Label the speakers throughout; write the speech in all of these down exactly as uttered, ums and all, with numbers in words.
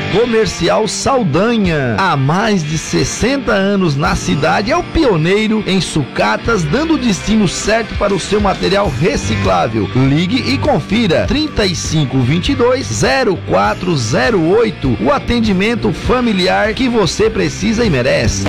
Speaker 1: Comercial Saldanha, há mais de sessenta anos na cidade, é o pioneiro em sucatas, dando o destino certo para o seu material reciclável. Ligue e confira trinta e cinco, vinte e dois, zero quatro zero oito, o atendimento familiar que você precisa e merece.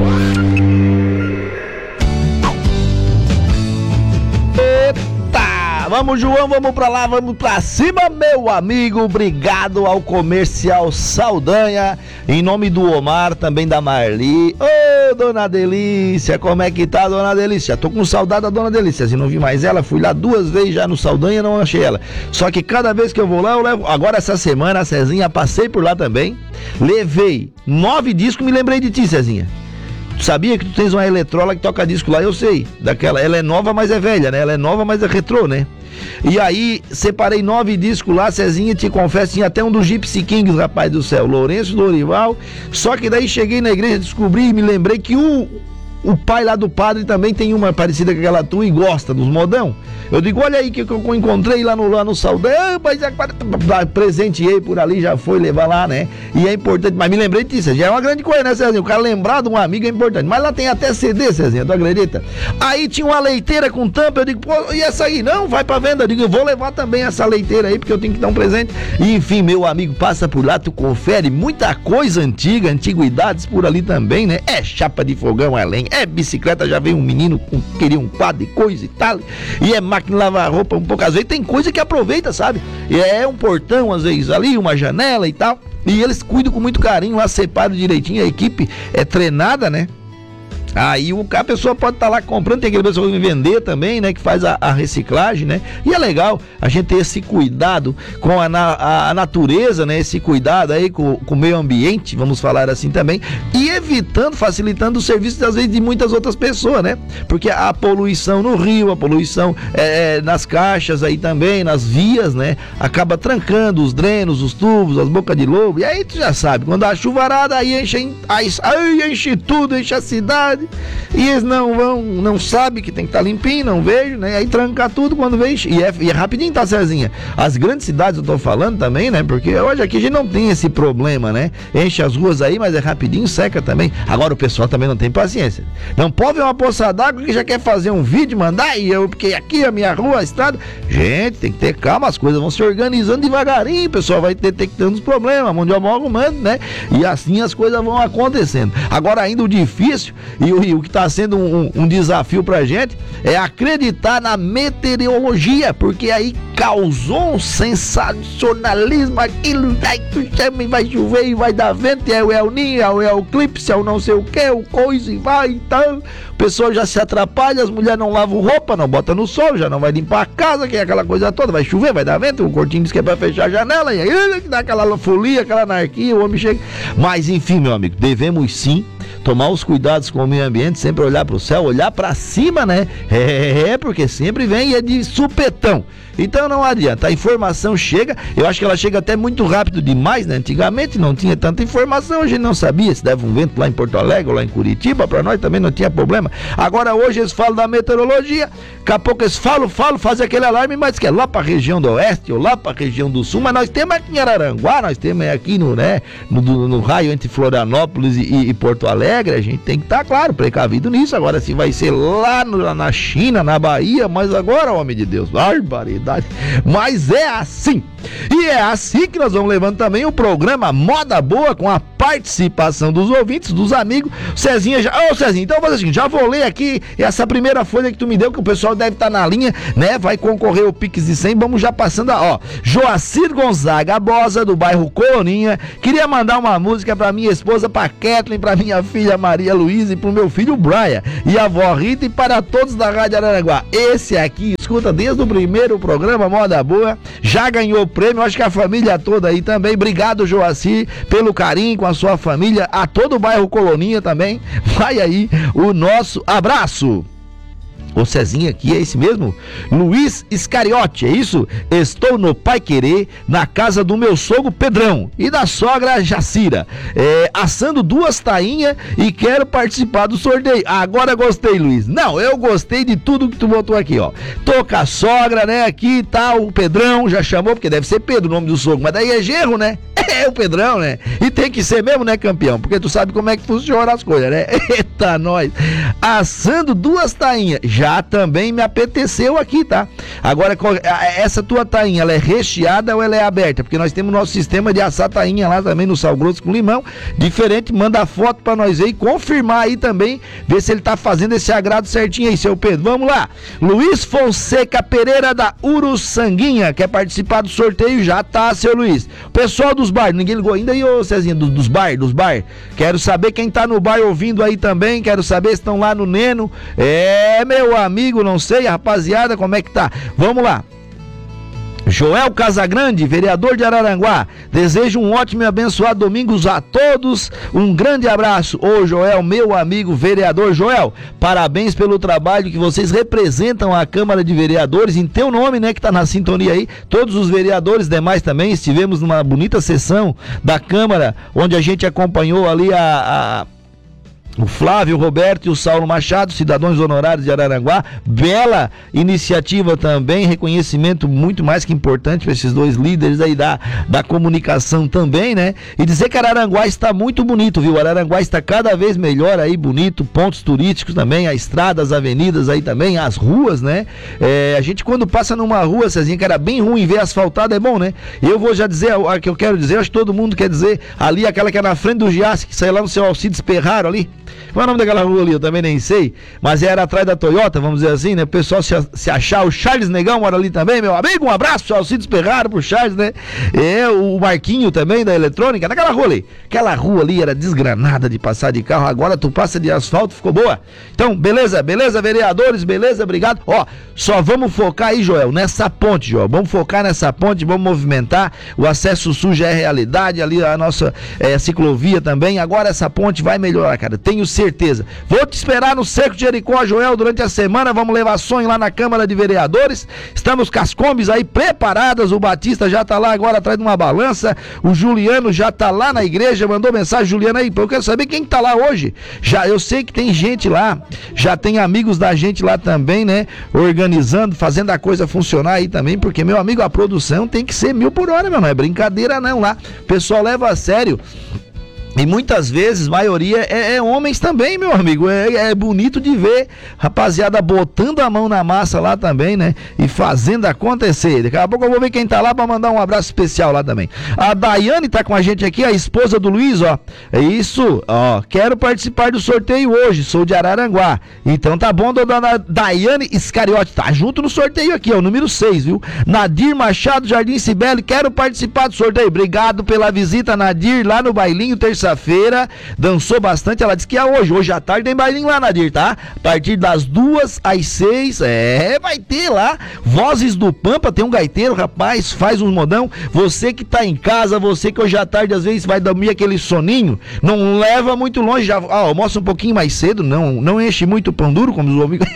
Speaker 1: Vamos, João, vamos pra lá, vamos pra cima, meu amigo. Obrigado ao Comercial Saldanha, em nome do Omar, também da Marli. Ô, oh, dona Delícia, como é que tá, dona Delícia? Tô com saudade da dona Delícia, se não vi mais ela, fui lá duas vezes já no Saldanha, não achei ela. Só que cada vez que eu vou lá, eu levo. Agora essa semana, a Cezinha, passei por lá também, levei nove discos, me lembrei de ti, Cezinha. Tu sabia que tu tens uma eletrola que toca disco lá? Eu sei, daquela, ela é nova, mas é velha, né? Ela é nova, mas é retrô, né? E aí, separei nove discos lá, Cezinha, te confesso, tinha até um dos Gypsy Kings, rapaz do céu, Lourenço Dorival. Só que daí cheguei na igreja, descobri e me lembrei que o, o pai lá do padre também tem uma parecida com aquela tua e gosta dos modão. Eu digo, olha aí que eu encontrei lá no, lá no Saldanha, mas presenteei por ali, já foi levar lá, né? E é importante, mas me lembrei disso, já é uma grande coisa, né, Cezinha? O cara lembrar de um amigo é importante. Mas lá tem até C D, Cezinha, tu acredita? Aí tinha uma leiteira com tampa, eu digo, pô, e essa aí? Não, vai pra venda. Eu digo, eu vou levar também essa leiteira aí, porque eu tenho que dar um presente. E enfim, meu amigo, passa por lá, tu confere muita coisa antiga, antiguidades por ali também, né? É chapa de fogão a lenha, é bicicleta, já veio um menino com, queria um quadro de coisa e tal, e é máquina de lavar roupa um pouco, às vezes tem coisa que aproveita, sabe? É um portão, às vezes ali, uma janela e tal, e eles cuidam com muito carinho, lá separam direitinho, a equipe é treinada, né? Aí o, a pessoa pode estar tá lá comprando, tem aquele pessoa que vai vender também, né? Que faz a, a reciclagem, né? E é legal a gente ter esse cuidado com a, a, a natureza, né? Esse cuidado aí com, com o meio ambiente, vamos falar assim também, e evitando, facilitando o serviço, às vezes, de muitas outras pessoas, né? Porque a poluição no rio, a poluição é, nas caixas aí também, nas vias, né? Acaba trancando os drenos, os tubos, as bocas de lobo, e aí tu já sabe, quando a chuvarada aí enche, aí, aí enche tudo, enche a cidade. E eles não vão, não sabem que tem que estar tá limpinho, não vejo, né? Aí tranca tudo quando vem. E é, e é rapidinho, tá, Cezinha? As grandes cidades eu tô falando também, né? Porque hoje aqui a gente não tem esse problema, né? Enche as ruas aí, mas é rapidinho, seca também. Agora o pessoal também não tem paciência. Não pode ver uma poça d'água que já quer fazer um vídeo, mandar, e eu, porque aqui a minha rua, a estrada. Gente, tem que ter calma, as coisas vão se organizando devagarinho, o pessoal vai detectando os problemas, a mão de obra arrumando, né? E assim as coisas vão acontecendo. Agora ainda o difícil e o, o que está sendo um, um desafio pra gente é acreditar na meteorologia, porque aí causou um sensacionalismo, aquilo, aí tu chama e vai chover e vai dar vento, é o El Ninho, é o eclipse, é o não sei o que, o coisa e vai, então o pessoal já se atrapalha, as mulheres não lavam roupa, não botam no sol, já não vai limpar a casa, que é aquela coisa toda, vai chover, vai dar vento, o Cortinho diz que é pra fechar a janela, e aí dá aquela folia, aquela anarquia, o homem chega, mas enfim, meu amigo, devemos sim tomar os cuidados com o meio ambiente, sempre olhar para o céu, olhar para cima, né? É, porque sempre vem e é de supetão. Então não adianta, a informação chega, eu acho que ela chega até muito rápido demais, né? Antigamente não tinha tanta informação, a gente não sabia se dava um vento lá em Porto Alegre ou lá em Curitiba, para nós também não tinha problema. Agora hoje eles falam da meteorologia, daqui a pouco eles falam, falam, fazem aquele alarme, mas que é lá para a região do oeste ou lá para a região do sul, mas nós temos aqui em Araranguá, nós temos aqui no, né, no, no raio entre Florianópolis e, e Porto Alegre, a gente tem que estar, tá, claro, precavido nisso. Agora se vai ser lá no, na China, na Bahia, mas agora, homem de Deus, barbaridade. Mas é assim. E é assim que nós vamos levando também o programa Moda Boa, com a participação dos ouvintes, dos amigos. Cezinha já... Ô, Cezinha, então eu vou fazer o seguinte, já vou ler aqui essa primeira folha que tu me deu, que o pessoal deve estar na linha, né? Vai concorrer o Pix de cem, vamos já passando a... Ó, Joacir Gonzaga Bosa, do bairro Coloninha, queria mandar uma música pra minha esposa, pra Kathleen, pra minha filha Maria Luísa e pro meu filho Brian, e a avó Rita, e para todos da Rádio Araranguá. Esse aqui, escuta desde o primeiro programa Moda Boa, já ganhou o prêmio, acho que a família toda aí também. Obrigado, Joacir, pelo carinho com a sua família, a todo o bairro Coloninha também. Vai aí o nosso abraço. O Cezinha aqui, é esse mesmo? Luiz Iscariote, é isso? Estou no Pai Querer, na casa do meu sogro Pedrão e da sogra Jacira, é, assando duas tainhas e quero participar do sorteio. Agora gostei, Luiz. Não, eu gostei de tudo que tu botou aqui, ó. Tô com a sogra, né, aqui e tal, o Pedrão já chamou, porque deve ser Pedro o nome do sogro, mas daí é genro, né? É o Pedrão, né? E tem que ser mesmo, né, campeão? Porque tu sabe como é que funciona as coisas, né? Eita, nós. Assando duas tainhas. Já também me apeteceu aqui, tá? Agora, essa tua tainha, ela é recheada ou ela é aberta? Porque nós temos nosso sistema de assar tainha lá também no sal grosso com limão. Diferente, manda a foto pra nós aí, confirmar aí também, ver se ele tá fazendo esse agrado certinho aí, seu Pedro. Vamos lá. Luiz Fonseca Pereira da Uruçanguinha, quer participar do sorteio? Já tá, seu Luiz. Pessoal dos bar, ninguém ligou ainda aí, ô Cezinha, dos, dos bar, dos bar. Quero saber quem tá no bar ouvindo aí também, quero saber se estão lá no Neno. É, meu amigo, não sei, rapaziada, como é que tá? Vamos lá. Joel Casagrande, vereador de Araranguá, desejo um ótimo e abençoado domingo a todos, um grande abraço. Ô Joel, meu amigo vereador Joel, parabéns pelo trabalho que vocês representam a Câmara de Vereadores, em teu nome, né, que tá na sintonia aí, todos os vereadores demais também, estivemos numa bonita sessão da Câmara, onde a gente acompanhou ali a... a o Flávio Roberto e o Saulo Machado, cidadãos honorários de Araranguá, bela iniciativa também, reconhecimento muito mais que importante para esses dois líderes aí da, da comunicação também, né? E dizer que Araranguá está muito bonito, viu? Araranguá está cada vez melhor aí, bonito, pontos turísticos também, a estrada, as avenidas aí também, as ruas, né? É, a gente quando passa numa rua, Cezinha, que era bem ruim, ver asfaltada é bom, né? Eu vou já dizer a que eu quero dizer, acho que todo mundo quer dizer, ali aquela que é na frente do Giasse, que sai lá no seu Alcides Perraro ali. Qual é o nome daquela rua ali? Eu também nem sei. Mas era atrás da Toyota, vamos dizer assim, né? O pessoal se, se achar. O Charles Negão mora ali também, meu amigo. Um abraço, Alcides Perraro pro Charles, né? É, o Marquinho também da eletrônica. Naquela rua ali. Aquela rua ali era desgranada de passar de carro. Agora tu passa de asfalto, ficou boa. Então, beleza, beleza, vereadores, beleza, obrigado. Ó, só vamos focar aí, Joel, nessa ponte, Joel. Vamos focar nessa ponte, vamos movimentar. O acesso sul já é realidade. Ali a nossa é, ciclovia também. Agora essa ponte vai melhorar, cara. Tenho certeza. Vou te esperar no Cerco de Jericó, Joel, durante a semana. Vamos levar sonho lá na Câmara de Vereadores. Estamos com as combis aí preparadas. O Batista já tá lá agora atrás de uma balança. O Juliano já tá lá na igreja. Mandou mensagem, Juliano aí. Eu quero saber quem tá lá hoje. Já, eu sei que tem gente lá. Já tem amigos da gente lá também, né? Organizando, fazendo a coisa funcionar aí também. Porque, meu amigo, a produção tem que ser mil por hora, meu. Não é brincadeira, não. Lá o pessoal leva a sério. E muitas vezes, maioria, é, é homens também, meu amigo. É, é bonito de ver rapaziada botando a mão na massa lá também, né? E fazendo acontecer. Daqui a pouco eu vou ver quem tá lá pra mandar um abraço especial lá também. A Daiane tá com a gente aqui, a esposa do Luiz, ó. É isso, ó. Quero participar do sorteio hoje, sou de Araranguá. Então tá bom, dona Daiane Iscariote. Tá junto no sorteio aqui, ó, o número seis, viu? Nadir Machado, Jardim Cibele, quero participar do sorteio. Obrigado pela visita, Nadir, lá no bailinho, terça feira, dançou bastante, ela disse que é hoje, hoje à tarde tem bailinho lá, Nadir, tá? A partir das duas às seis, é, vai ter lá, Vozes do Pampa, tem um gaiteiro, rapaz, faz um modão, você que tá em casa, você que hoje à tarde às vezes vai dormir aquele soninho, não leva muito longe, já, ó, almoça um pouquinho mais cedo, não, não enche muito o pão duro, como os amigos...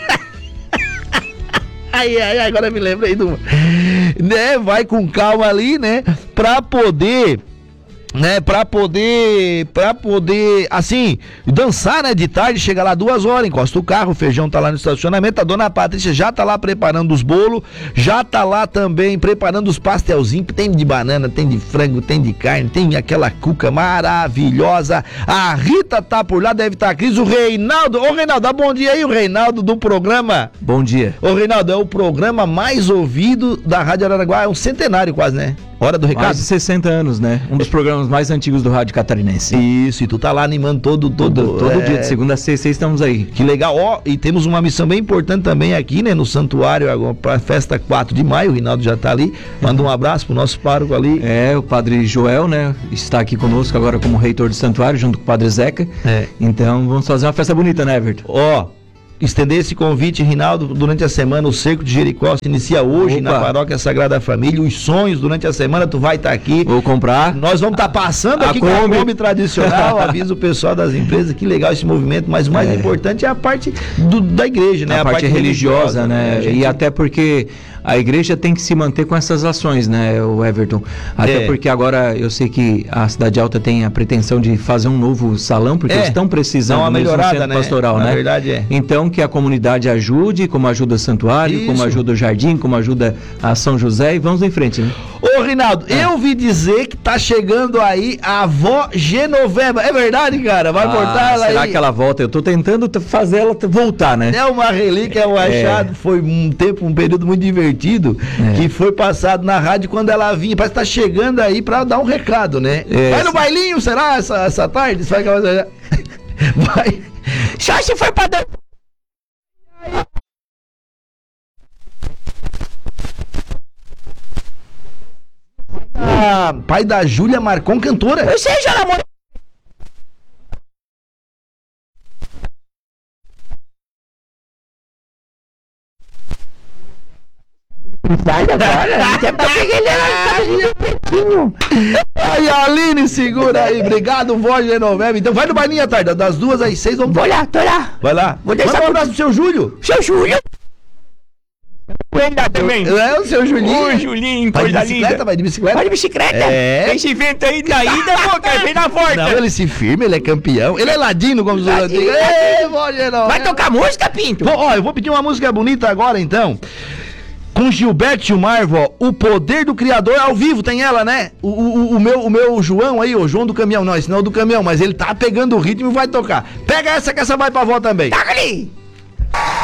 Speaker 1: Ai, ai, agora me lembrei do... Né, vai com calma ali, né, pra poder... né, pra poder, pra poder, assim, dançar, né, de tarde, chega lá duas horas, encosta o carro, o feijão tá lá no estacionamento, a dona Patrícia já tá lá preparando os bolos, já tá lá também preparando os pastelzinhos, tem de banana, tem de frango, tem de carne, tem aquela cuca maravilhosa, a Rita tá por lá, deve estar tá a Cris, o Reinaldo, ô Reinaldo, dá bom dia aí, o Reinaldo do programa.
Speaker 2: Bom dia.
Speaker 1: Ô Reinaldo, é o programa mais ouvido da Rádio Araranguá, é um centenário quase, né? Hora do recado?
Speaker 2: Mais de sessenta anos, né? Um dos programas mais antigos do rádio catarinense.
Speaker 1: Isso, e tu tá lá animando todo, todo,
Speaker 2: todo, todo
Speaker 1: é...
Speaker 2: dia, de segunda a sexta, estamos aí.
Speaker 1: Que legal, ó, e temos uma missão bem importante também aqui, né, no santuário, agora, pra festa quatro de maio, o Rinaldo já tá ali, manda um abraço pro nosso pároco ali.
Speaker 2: É, o padre Joel, né, está aqui conosco agora como reitor do santuário, junto com o padre Zeca. É. Então, vamos fazer uma festa bonita, né, Everton?
Speaker 1: Ó, estender esse convite, Rinaldo, durante a semana, o Cerco de Jericó se inicia hoje
Speaker 2: Opa.
Speaker 1: na Paróquia Sagrada Família. Os sonhos durante a semana, tu vai estar tá aqui.
Speaker 2: Vou comprar.
Speaker 1: Nós vamos estar tá passando
Speaker 2: A
Speaker 1: aqui
Speaker 2: Kombi.
Speaker 1: com a Kombi tradicional, avisa o pessoal das empresas, que legal esse movimento, mas o mais
Speaker 2: É.
Speaker 1: importante é a parte do, da igreja, né?
Speaker 2: A, parte, religiosa, né?
Speaker 1: A gente-
Speaker 2: E até porque a igreja tem que se manter com essas ações, né, o Everton? Até
Speaker 1: É.
Speaker 2: porque agora eu sei que a Cidade Alta tem a pretensão de fazer um novo salão, porque
Speaker 1: É.
Speaker 2: eles estão precisando
Speaker 1: Dá uma
Speaker 2: mesmo no
Speaker 1: melhorada,
Speaker 2: centro
Speaker 1: né?
Speaker 2: pastoral,
Speaker 1: Na
Speaker 2: né?
Speaker 1: verdade, é.
Speaker 2: Então que a comunidade ajude, como ajuda o Santuário,
Speaker 1: Isso.
Speaker 2: como ajuda o Jardim, como ajuda a São José, e vamos em frente, né?
Speaker 1: Ô, Rinaldo, eu vi dizer que tá chegando aí a avó Genoveva. É verdade, cara? Vai voltar ela
Speaker 2: Ah, será
Speaker 1: aí?
Speaker 2: que ela volta? Eu tô tentando t- fazer ela t- voltar, né?
Speaker 1: É uma relíquia, é um achado. Foi um tempo, um período muito divertido
Speaker 2: É.
Speaker 1: que foi passado na rádio quando ela vinha. Parece que tá chegando aí pra dar um recado, né?
Speaker 2: É,
Speaker 1: vai no
Speaker 2: sim.
Speaker 1: bailinho, será? Essa, essa tarde? Você vai, vai.
Speaker 2: Só se foi pra dar.
Speaker 1: Ah, pai da Júlia Marcon, cantora.
Speaker 2: Eu sei, já namorei. Sai agora, até pra pegar ele pretinho.
Speaker 1: Aí, Aline, segura aí. Obrigado, vó Genoveva. Então vai no bailinho à tarde, das duas às seis, vamos
Speaker 2: Vou lá, tô lá.
Speaker 1: Vai lá.
Speaker 2: Vou deixar
Speaker 1: Manda um
Speaker 2: pro-
Speaker 1: abraço pro seu Júlio.
Speaker 2: Seu Júlio. Ainda também.
Speaker 1: É o seu Julinho.
Speaker 2: Oi, Julinho,
Speaker 1: Vai de
Speaker 2: coisa
Speaker 1: bicicleta,
Speaker 2: linda.
Speaker 1: vai de bicicleta.
Speaker 2: Vai de bicicleta?
Speaker 1: É.
Speaker 2: Tem esse vento aí da ida, pô, cara, vem na porta.
Speaker 1: Não, ele se firma, ele é campeão. Ele é ladino, como os outros
Speaker 2: Ladino,
Speaker 1: dizem.
Speaker 2: ladino.
Speaker 1: Ei, vó Genoveva.
Speaker 2: Vai tocar música, Pinto?
Speaker 1: Vou, ó, eu vou pedir uma música bonita agora, então. Com Gilberto Gilmar, vó, O Poder do Criador ao vivo, tem ela, né? O, o, o, meu, o meu João aí, o João do Caminhão, não, esse não é o do Caminhão, mas ele tá pegando o ritmo e vai tocar. Pega essa que essa vai pra vó também.
Speaker 2: Toca ali.